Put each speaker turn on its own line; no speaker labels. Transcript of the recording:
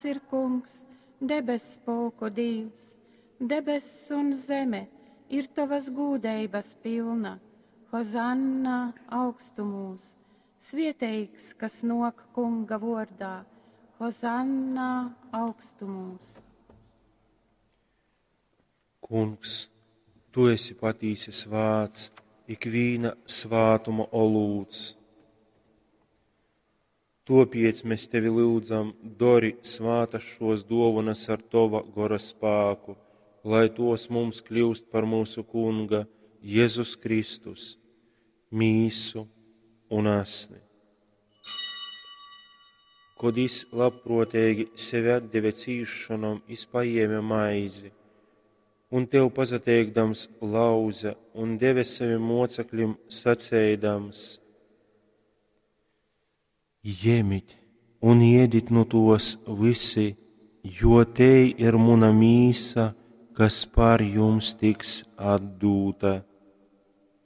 ir kungs, debes spēku Dievs, debesis un zeme ir tavas gūdeibas pilna. Hozanna augstumūs, svieteigs, kas nok kunga vordā, Hozanna augstumūs.
Kungs, tu esi patīsis vārds, ikvīna svātuma olūts. Topiec mēs tevi lūdzam, dori svātas šos dāvanas ar tova gora spēku, lai tos mums kļūst par mūsu kunga Jēzus Kristus, mīsu un asni. Kod jis labprotīgi sevi atdeve cīšanom, jis paēme maizi, un tev pazateikdams lauza un deve saviem mocekļiem sacēdams: Jemit un iedit no tos visi, jo te ir muna mīsa, kas par jums tiks atdūta.